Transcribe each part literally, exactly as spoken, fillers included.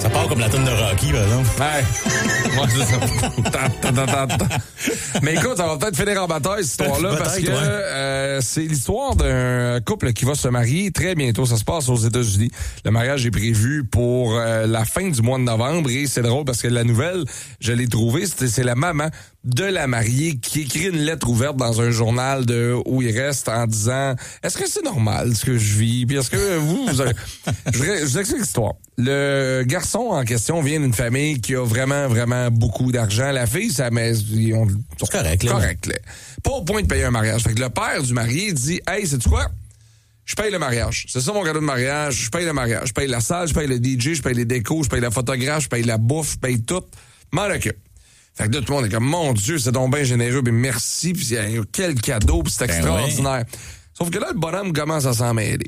Ça part comme la tonne de Rocky, par exemple. Ouais. Ouais, c'est ça. Ta, ta, ta, ta, ta. Mais écoute, ça va peut-être finir en bataille, cette histoire-là, parce que ouais. euh, c'est l'histoire d'un couple qui va se marier très bientôt. Ça se passe aux États-Unis. Le mariage est prévu pour euh, la fin du mois de novembre et c'est drôle parce que la nouvelle, je l'ai trouvée, c'est, c'est la maman de la mariée qui écrit une lettre ouverte dans un journal de où il reste en disant « Est-ce que c'est normal ce que je vis? Puis est-ce que vous... vous avez... » Je vous je vous explique l'histoire. Le garçon en question vient d'une famille qui a vraiment, vraiment beaucoup d'argent. La fille, sa maison... C'est correct, là. Correct, là. Pas au point de payer un mariage. Fait que le père du marié dit « Hey, sais-tu quoi? Je paye le mariage. C'est ça mon cadeau de mariage. Je paye le mariage. Je paye la salle, je paye le D J, je paye les décos, je paye le photographe, je paye la bouffe, je paye tout. M'en occupe. » Fait que là, tout le monde est comme, mon Dieu, c'est donc bien généreux, puis merci, puis quel cadeau, puis c'est ben extraordinaire. Oui. Sauf que là, le bonhomme commence à s'en mêler.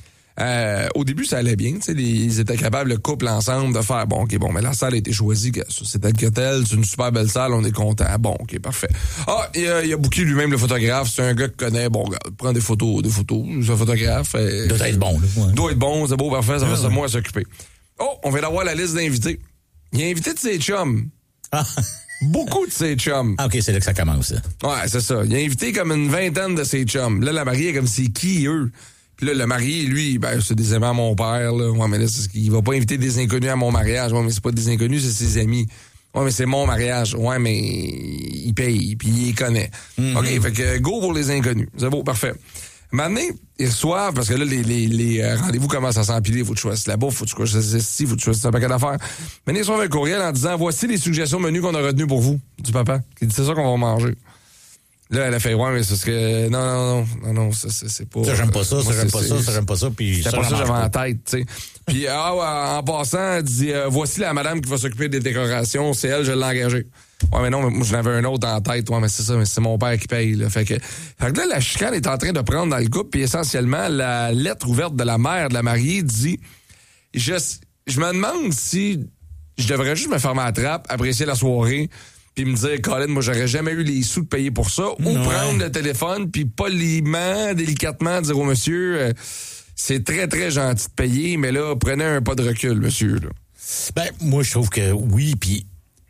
Euh, au début, ça allait bien, tu sais, ils étaient capables, le couple ensemble, de faire, bon, OK, bon, mais la salle a été choisie, c'est tel que tel, c'est une super belle salle, on est content. Bon, OK, parfait. Ah, il a, il a booké lui-même le photographe, c'est un gars qui connaît, bon, regarde, prend des photos, des photos, c'est un photographe. Euh, doit être bon, là. Ouais. Doit être bon, c'est beau, parfait, ça va ouais. se moi à s'occuper. Oh, on vient d'avoir la liste d'invités. Il a invité de ses chums. Ah. Beaucoup de ses chums. Ah, OK, c'est là que ça commence. Là. Ouais, c'est ça. Il a invité comme une vingtaine de ses chums. Là, la mariée est comme c'est qui, eux? Puis là, le marié, lui, ben, c'est des amis à mon père, là. Ouais, mais là, c'est, il va pas inviter des inconnus à mon mariage. Ouais, mais c'est pas des inconnus, c'est ses amis. Ouais, mais c'est mon mariage. Ouais, mais il paye, puis il les connaît. Mm-hmm. OK, fait que go pour les inconnus. C'est beau, parfait. Maintenant, ils reçoivent, parce que là, les, les, les rendez-vous commencent à s'empiler. Faut que tu choisisses la bouffe, faut que tu choisisses ici, faut que tu choisisses un paquet d'affaires. Maintenant, ils reçoivent un courriel en disant, voici les suggestions menus qu'on a retenues pour vous, du papa. Qui dit, c'est ça qu'on va manger. Là, elle a fait, ouais, mais c'est ce que, non, non, non, non, non, ça, c'est, c'est pas. Ça, j'aime pas ça, euh, ça, j'aime pas ça, ça, j'aime pas ça, puis c'est ça, pas ça, j'avais pas. en tête, tu sais. Puis, ah, en passant, elle dit, euh, voici la madame qui va s'occuper des décorations, c'est elle, je l'ai engagée. Ouais, mais non, mais moi, j'en avais un autre en tête. Ouais, mais c'est ça, mais c'est mon père qui paye, là. Fait que, fait que là, la chicane est en train de prendre dans le couple, puis essentiellement, la lettre ouverte de la mère de la mariée dit, je, je me demande si je devrais juste me fermer la trappe, apprécier la soirée, puis me dire, Colin, moi, j'aurais jamais eu les sous de payer pour ça, ou ouais. prendre le téléphone, puis poliment, délicatement, dire au monsieur, euh, c'est très, très gentil de payer, mais là, prenez un pas de recul, monsieur, là. Ben, moi, je trouve que oui, puis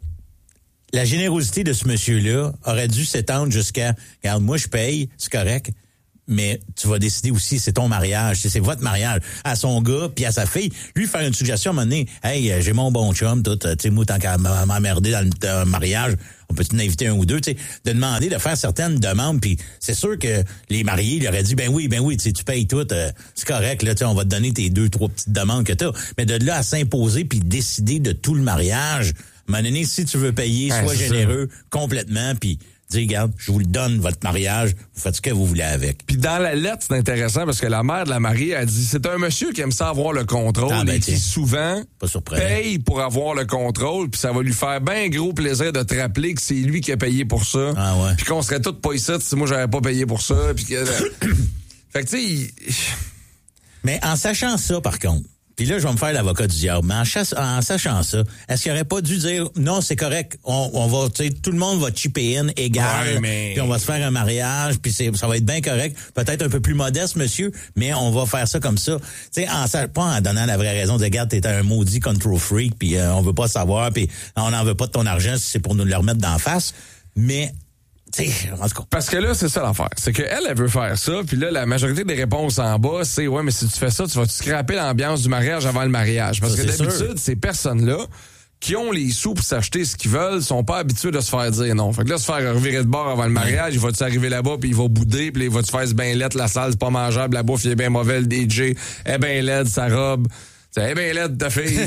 la générosité de ce monsieur-là aurait dû s'étendre jusqu'à, regarde, moi, je paye, c'est correct, mais tu vas décider aussi, c'est ton mariage, c'est, c'est votre mariage, à son gars puis à sa fille. Lui, faire une suggestion à un moment donné, hey, j'ai mon bon chum, tout, tu sais, moi, tant qu'à m'emmerder dans le, dans le mariage, on peut t'en inviter un ou deux, tu sais, de demander de faire certaines demandes, puis c'est sûr que les mariés, ils auraient dit, ben oui, ben oui, tu sais, tu payes tout, euh, c'est correct, là, tu sais, on va te donner tes deux, trois petites demandes que t'as. Mais de là à s'imposer puis décider de tout le mariage, à un moment donné, si tu veux payer, sois ouais, généreux ça. complètement, puis dis, regarde, je vous le donne, votre mariage, vous faites ce que vous voulez avec. Puis dans la lettre, c'est intéressant parce que la mère de la mariée a dit, c'est un monsieur qui aime ça avoir le contrôle ah, ben, et qui souvent paye pour avoir le contrôle, puis ça va lui faire bien gros plaisir de te rappeler que c'est lui qui a payé pour ça. Ah ouais. Puis qu'on serait tous pas ici si moi j'avais pas payé pour ça. Puis que, fait que tu sais... Il... Mais en sachant ça, par contre, puis là, je vais me faire l'avocat du diable. Mais en, chasse, en sachant ça, est-ce qu'il aurait pas dû dire, non, c'est correct, on, on va, tu sais, tout le monde va chipper in égal, ouais, mais... puis on va se faire un mariage, puis c'est, ça va être bien correct. Peut-être un peu plus modeste, monsieur, mais on va faire ça comme ça. Tu sais, en, pas en donnant la vraie raison de, regarde, t'es un maudit control freak, puis euh, on veut pas savoir, puis on n'en veut pas de ton argent si c'est pour nous le remettre d'en face. Mais... T'sais, en tout cas. Parce que là, c'est ça l'affaire. C'est qu'elle, elle veut faire ça, puis là, la majorité des réponses en bas, c'est « Ouais, mais si tu fais ça, tu vas te scraper l'ambiance du mariage avant le mariage. » Parce ça, que d'habitude, sûr. Ces personnes-là, qui ont les sous pour s'acheter ce qu'ils veulent, sont pas habitués de se faire dire non. Fait que là, se faire revirer de bord avant le mariage, il va-tu arriver là-bas, puis il va bouder, puis il va-tu faire ce bien laide, la salle, c'est pas mangeable, la bouffe, il est bien mauvais, le D J est bien laide, sa robe. C'est bien laide, ta fille.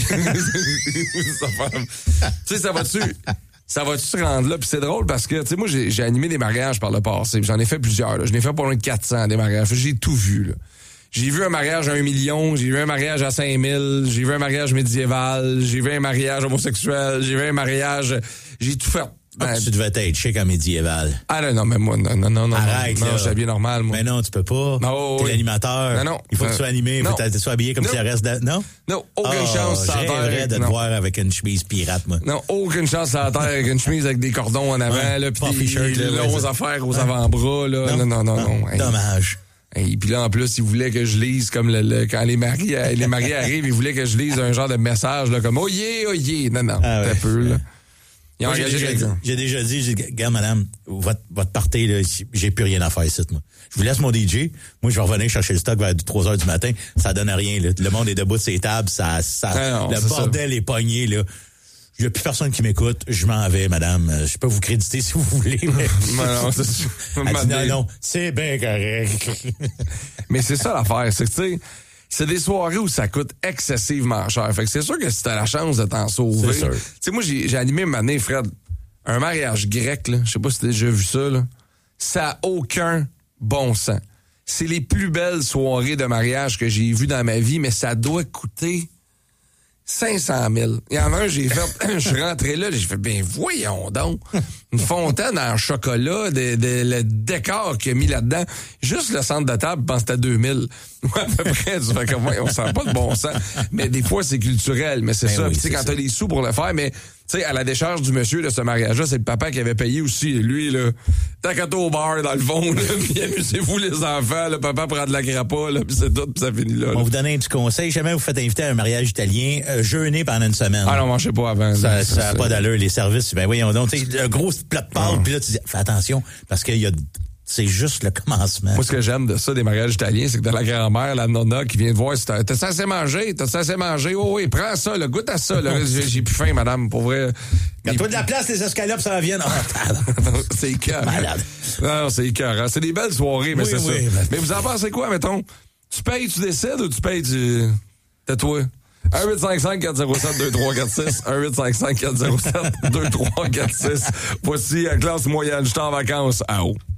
Tu sais, ça va-tu... Ça va-tu se rendre là? Puis c'est drôle parce que, tu sais, moi, j'ai, j'ai animé des mariages par le passé. J'en ai fait plusieurs, là. Je n'ai fait pas loin de quatre cents des mariages. J'ai tout vu, là. J'ai vu un mariage à un million, j'ai vu un mariage à cinq mille, j'ai vu un mariage médiéval, j'ai vu un mariage homosexuel, j'ai vu un mariage... J'ai tout fait. Ah, tu devais être chic en médiéval. Ah non, non, mais moi, non, non, non, non. Arrête, non, là. je suis habillé normal, moi. Mais non, tu peux pas. Non, T'es oui. l'animateur. Non, non. Il faut que tu sois animé, il faut que tu sois habillé comme non. si ça reste... De... Non? Non, aucune oh, chance sur la terre. J'aimerais de te voir avec une chemise pirate, moi. Non, aucune chance sur la terre avec une chemise avec des cordons en avant, ouais, là, pis des longues affaires aux ouais. avant-bras, là. Non, non, non, non. non, non. Hey. Dommage. Et puis là, en plus, il voulait que je lise comme le, le quand les maris, les maris arrivent, il voulait que je lise un genre de message, là, comme, oh yeah, oh yeah. Non, non, ah ouais. un peu, là. Moi, j'ai, déjà dit, j'ai déjà dit, j'ai dit, regarde, madame, votre, votre party, là, j'ai plus rien à faire ici, moi. Je vous laisse mon D J. Moi, je vais revenir chercher le stock vers trois heures du matin. Ça donne rien, là. Le monde est debout de ses tables, ça, ça, ah non, le bordel ça. Est pogné, là. Il n'y a plus personne qui m'écoute. Je m'en vais, madame. Je peux vous créditer si vous voulez. Mais... non, non, c'est Elle dit, non, non, c'est bien correct. Mais c'est ça l'affaire, c'est que, tu sais, c'est des soirées où ça coûte excessivement cher. Fait que c'est sûr que si t'as la chance de t'en sauver. Tu sais, moi, j'ai, j'ai animé une année, Fred, un mariage grec, là. Je sais pas si t'as déjà vu ça, là. Ça a aucun bon sens. C'est les plus belles soirées de mariage que j'ai vues dans ma vie, mais ça doit coûter cinq cent mille. Il y en a un, j'ai fait, je suis rentré là, j'ai fait, ben voyons donc. Une fontaine en chocolat, de, de, le décor qu'il a mis là-dedans. Juste le centre de table, je pense que c'était deux mille. À peu près, tu fais comme, on sent pas de bon sens. Mais des fois, c'est culturel, mais c'est ben ça. Oui, tu sais, quand t'as les sous pour le faire, mais, tu sais, à la décharge du monsieur de ce mariage-là, c'est le papa qui avait payé aussi. Lui, là, t'as qu'à au bar, dans le fond, là, puis amusez-vous les enfants, le papa prend de la grappa, là, puis c'est tout, puis ça finit là. là. On va vous donner un petit conseil. Jamais vous faites inviter à un mariage italien, euh, jeûner pendant une semaine. Ah non, mangez pas avant. Ça n'a ça, ça pas d'allure, les services. Ben voyons donc, tu sais, un gros plat de pâtes, puis là, tu dis, fais attention, parce qu'il y a... C'est juste le commencement. Moi, ce que j'aime de ça, des mariages italiens, c'est que t'as la grand-mère, la nonna, qui vient te voir si t'as, t'as censé manger, t'as censé manger, oh oui, prends ça, là, goûte à ça, là. j'ai, j'ai plus faim, madame, pour vrai. Garde-toi de la place, les escalopes, ça vient. C'est écœurant. Malade. Non, c'est écœurant. C'est des belles soirées, mais oui, c'est oui, ça. Mais... mais vous en pensez quoi, mettons? Tu payes, tu décides, ou tu payes, tu... T'as toi? un huit cinq cinq quatre zéro sept deux trois quatre six un huit cinq cinq quatre zéro sept deux trois quatre six Voici la classe moyenne. Je suis en vacances à haut.